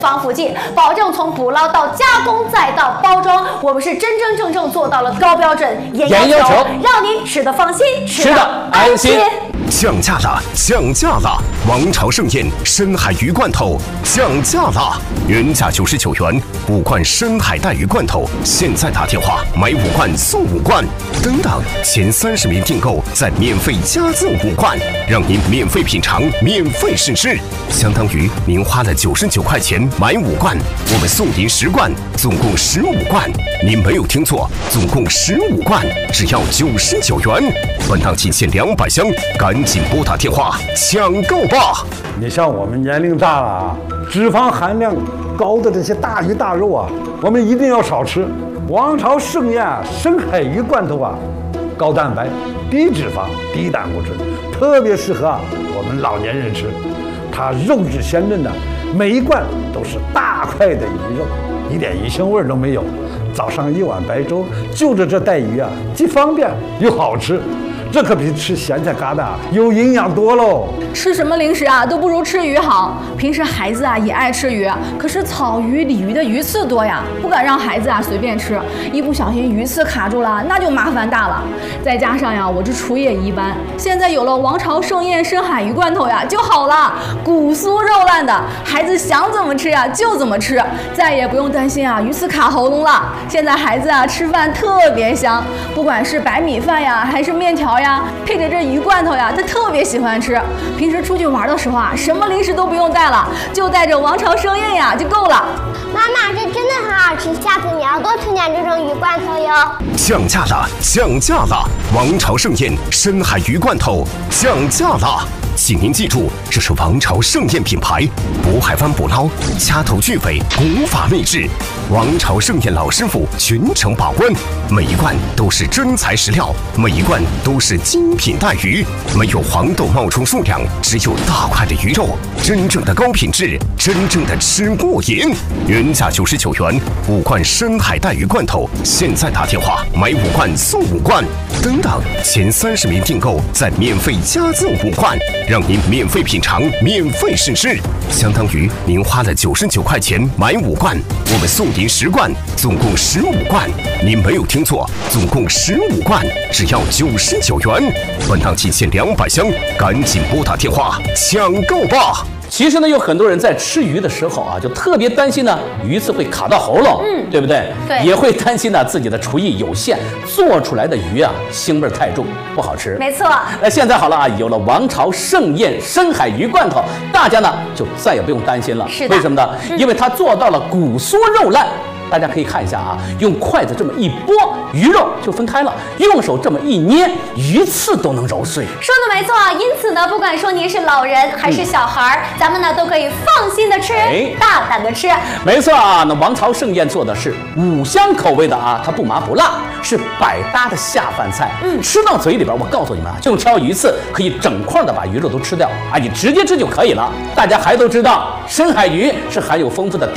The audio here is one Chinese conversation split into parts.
防腐剂，保证从捕捞到加工再到包装，我们是真真正正做到了高标准、严要求，让您吃得放心，吃得安心。 降价了，降价了！王朝盛宴深海鱼罐头降价了，原价99元5罐深海带鱼罐头，现在打电话买5罐送5罐，等等，前30名订购再免费加赠5罐，让您免费品尝，免费试吃，相当于您花了99块钱买5罐，我们送您10罐，总共15罐。您没有听错，总共15罐，只要99元。本档仅限200箱，赶紧拨打电话抢购吧！ 你像我们年龄大了啊，脂肪含量高的这些大鱼大肉啊，我们一定要少吃。王朝盛宴深海鱼罐头啊，高蛋白、低脂肪、低胆固醇，特别适合我们老年人吃。它肉质鲜嫩的，每一罐都是大块的鱼肉，一点鱼腥味都没有。早上一碗白粥，就着这带鱼啊，既方便又好吃。这可比吃咸菜疙瘩有营养多喽！ 吃什么零食啊，都不如吃鱼好。平时孩子啊也爱吃鱼，可是草鱼、鲤鱼的鱼刺多呀，不敢让孩子啊随便吃，一不小心鱼刺卡住了，那就麻烦大了。再加上呀，我这厨艺也一般，现在有了王朝盛宴深海鱼罐头呀，就好了，骨酥肉烂的，孩子想怎么吃呀就怎么吃，再也不用担心啊鱼刺卡喉咙了。现在孩子啊吃饭特别香，不管是白米饭呀，还是面条呀，配着这鱼罐头呀，他特别喜欢吃。平时出去玩的时候啊，什么零食都不用带了，就带着王朝盛宴呀就够了。 妈妈，这真的很好吃，下次你要多囤点这种鱼罐头哟。 降价了，降价了！王朝盛宴深海鱼罐头降价了。请您记住，这是王朝盛宴品牌，渤海湾捕捞，掐头去尾，古法秘制。王朝盛宴老师傅全程把关，每一罐都是真材实料，每一罐都是精品带鱼，没有黄豆冒充数量，只有大块的鱼肉，真正的高品质，真正的吃过瘾。原价99元5罐深海带鱼罐头，现在打电话买5罐送5罐，等等，前30名订购再免费加赠5罐。让您免费品尝，免费试吃，相当于您花了99块钱买5罐，我们送您10罐，总共15罐。您没有听错，总共15罐，只要99元。本档仅限200箱，赶紧拨打电话抢购吧！ 其实呢，有很多人在吃鱼的时候啊，就特别担心呢，鱼刺会卡到喉咙，对不对？ 对， 也会担心呢，自己的厨艺有限，做出来的鱼啊，腥味太重，不好吃。 没错。 那现在好了啊，有了王朝盛宴深海鱼罐头，大家呢就再也不用担心了。 是的。 为什么呢？因为它做到了骨酥肉烂。大家可以看一下啊，用筷子这么一拨，鱼肉就分开了；用手这么一捏，鱼刺都能揉碎。 说的没错，因此呢，不管说您是老人还是小孩咱们呢都可以放心的吃，大胆的吃。 没错啊，那王朝盛宴做的是5香口味的啊，它不麻不辣，是百搭的下饭菜。吃到嘴里边，我告诉你们啊，就挑鱼刺，可以整块的把鱼肉都吃掉啊，你直接吃就可以了。大家还都知道，深海鱼是含有丰富的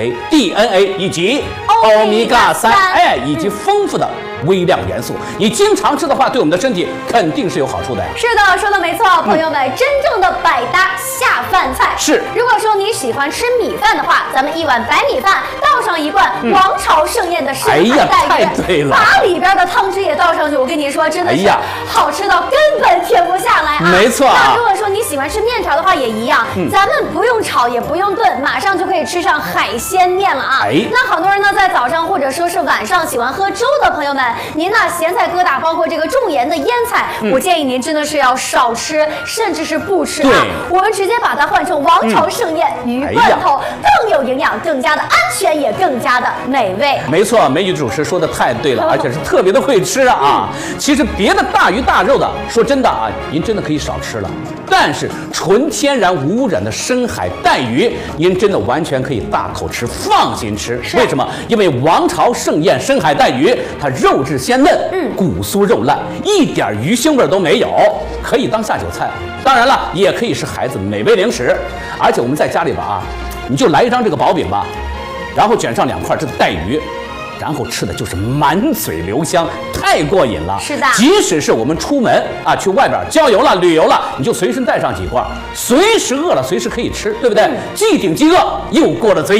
DHA、DNA 以及欧米伽3，以及丰富的微量元素，你经常吃的话，对我们的身体肯定是有好处的呀。 是的，说的没错，朋友们，真正的百搭下饭菜是。 如果说你喜欢吃米饭的话，咱们1碗白米饭倒上1罐王朝盛宴的深海带鱼， 太对了， 把里边的汤汁也倒上去，我跟你说，真的是好吃到根本停不下来啊！ 没错。 那如果说你喜欢吃面条的话，也一样，咱们不用炒，也不用炖，马上就可以吃上海鲜面了啊！那好多人呢，在早上或者说是晚上喜欢喝粥的朋友们，您呢咸菜疙瘩，包括这个重盐的腌菜，我建议您真的是要少吃，甚至是不吃啊。我们直接把它换成王朝盛宴鱼罐头，更有营养，更加的安全，也更加的美味。 没错，美女主持说的太对了，而且是特别的会吃啊。其实别的大鱼大肉的，说真的啊，您真的可以少吃了。但是纯天然无污染的深海带鱼，您真的完全可以大口吃，放心吃。为什么？因为王朝盛宴深海带鱼，它肉质鲜嫩，骨酥肉烂，一点鱼腥味都没有，可以当下酒菜。当然了，也可以是孩子美味零食。而且我们在家里边啊，你就来一张这个薄饼吧，然后卷上2块这个带鱼， 然后吃的就是满嘴留香，太过瘾了。 是的， 即使是我们出门啊，去外边郊游了、旅游了，你就随身带上几块，随时饿了随时可以吃，对不对？既顶饥饿，又过了嘴。